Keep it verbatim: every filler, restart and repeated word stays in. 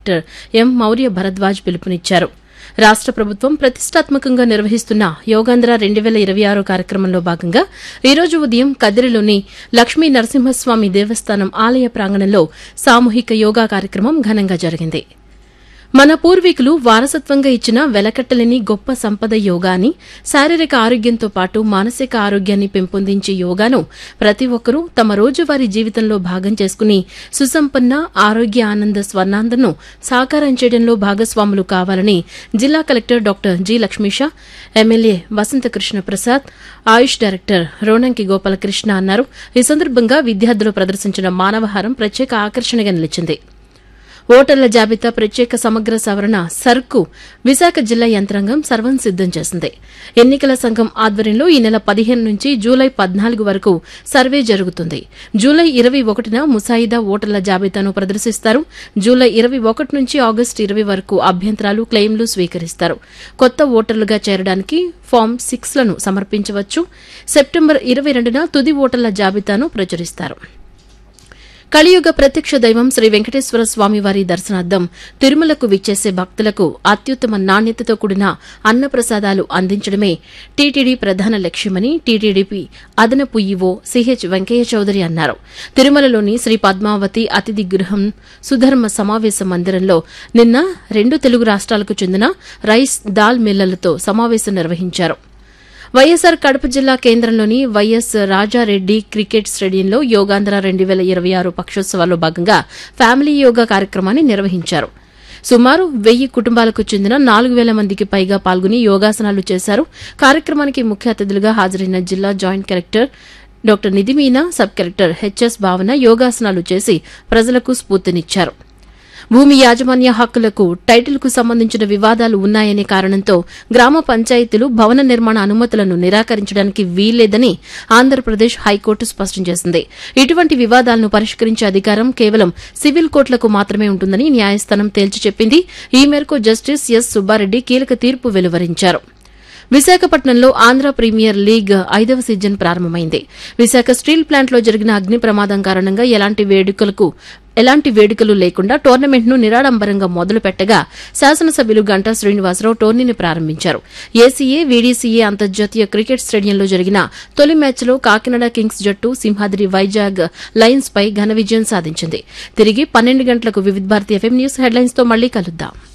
Doctor M Maurya Bharadwaj పిలుపునిచ్చారు. రాష్ట ప్రభుత్వం ప్రతిష్టాత్మకంగా నిర్వహిస్తున్న యోగాంధ్ర రెండు వేల ఇరవై ఆరు కార్యక్రమంలో భాగంగా ఈ రోజు ఉదయం కదిరిలోని లక్ష్మీ నరసింహస్వామి దేవస్థానం ఆలయ ప్రాంగణంలో సామూహిక యోగా కార్యక్రమం ఘనంగా జరిగింది. మన పూర్వీకులు వారసత్వంగా ఇచ్చిన వెలకట్టలేని గొప్ప సంపద యోగా అని, శారీరక ఆరోగ్యంతో పాటు మానసిక ఆరోగ్యాన్ని పెంపొందించే యోగాను ప్రతి ఒక్కరూ తమ రోజువారీ జీవితంలో భాగం చేసుకుని సుసంపన్న ఆరోగ్య ఆనంద స్వర్ణాందను సాకారం చేయడంలో భాగస్వాములు కావాలని జిల్లా collector doctor G Lakshmisha, MLA Vasantha Krishna Prasad, ఆయుష్ డైరెక్టర్ రోణంకి గోపాలకృష్ణ అన్నారు. ఈ సందర్భంగా విద్యార్థులు ప్రదర్శించిన మానవహారం ప్రత్యేక ఆకర్షణగా నిలిచింది. ఓటర్ల జాబితా ప్రత్యేక సమగ్ర సవరణ సర్కు విశాఖ జిల్లా యంత్రాంగం సర్వం సిద్దం చేసింది. ఎన్నికల సంఘం ఆధ్వర్యంలో ఈ నెల పదిహేను నుంచి జూలై పద్నాలుగు వరకు సర్వే జరుగుతుంది. జూలై ఇరవై ఒకటిన ముసాయిదా ఓటర్ల జాబితాను ప్రదర్శిస్తారు. జూలై ఇరవై ఒకటి నుంచి ఆగస్టు ఇరవై వరకు అభ్యంతరాలు, క్లెయిమ్లు స్వీకరిస్తారు. కొత్త ఓటర్లుగా చేరడానికి ఫామ్ సిక్స్ లను సమర్పించవచ్చు. సెప్టెంబర్ ఇరవై రెండున తుది ఓటర్ల జాబితాను ప్రచురిస్తారు. కలియుగ ప్రత్యక్ష దైవం శ్రీ వెంకటేశ్వర స్వామివారి దర్శనార్థం తిరుమలకు విచ్చేసే భక్తులకు అత్యుత్తమ నాణ్యతతో కూడిన అన్నప్రసాదాలు అందించడమే టీటీడీ ప్రధాన లక్ష్యమని టీటీడీపీ అదనపు ఈవో సిహెచ్ వెంకయ్య చౌదరి అన్నారు. తిరుమలలోని శ్రీ పద్మావతి అతిథి గృహం సుధర్మ సమావేశ మందిరంలో నిన్న రెండు తెలుగు రాష్ట్రాలకు చెందిన రైస్, దాల్ మిల్లలతో సమావేశం నిర్వహించారు. వైఎస్సార్ కడప జిల్లా కేంద్రంలోని వైఎస్ రాజారెడ్డి క్రికెట్ స్టేడియంలో యోగాంధ్ర రెండు వేల ఇరవై ఆరు పక్షోత్సవాల్లో భాగంగా ఫ్యామిలీ యోగా కార్యక్రమాన్ని నిర్వహించారు. సుమారు వెయ్యి కుటుంబాలకు చెందిన నాలుగు వేల మందికి పైగా పాల్గొని యోగాసనాలు చేశారు. కార్యక్రమానికి ముఖ్య అతిథులుగా హాజరైన జిల్లా joint collector doctor Nidhi Meena, sub collector HS భావన యోగాసనాలు చేసి ప్రజలకు స్ఫూర్తినిచ్చారు. భూమి యాజమాన్య హక్కులకు, టైటిల్కు సంబంధించిన వివాదాలు ఉన్నాయనే కారణంతో గ్రామ పంచాయతీలు భవన నిర్మాణ అనుమతులను నిరాకరించడానికి వీల్లేదని ఆంధ్రప్రదేశ్ హైకోర్టు స్పష్టం చేసింది. ఇటువంటి వివాదాలను పరిష్కరించే అధికారం కేవలం సివిల్ కోర్టులకు మాత్రమే ఉంటుందని న్యాయస్థానం తేల్చి చెప్పింది. ఈ మేరకు జస్టిస్ ఎస్ సుబ్బారెడ్డి కీలక తీర్పు వెలువరించారు. విశాఖపట్నంలో ఆంధ్ర ప్రీమియర్ లీగ్ ఐదవ సీజన్ ప్రారంభమైంది. విశాఖ స్టీల్ ప్లాంట్లో జరిగిన అగ్ని ప్రమాదం కారణంగా ఎలాంటి వేడుకలకు ఎలాంటి వేడుకలు లేకుండా టోర్నమెంట్ను నిరాడంబరంగా మొదలుపెట్టగా శాసనసభ్యులు గంటా శ్రీనివాసరావు టోర్నీని ప్రారంభించారు. ఏసీఏ, వీడీసీఏ అంతర్జాతీయ క్రికెట్ స్టేడియంలో జరిగిన తొలి మ్యాచ్లో కాకినాడ కింగ్స్ జట్టు సింహాద్రి వైజాగ్ లయన్స్ పై ఘన విజయం సాధించింది. తిరిగి పన్నెండు గంటలకు వివిధ భారతి ఎఫ్ఎం న్యూస్ హెడ్లైన్స్ తో మళ్లీ కలుద్దాం.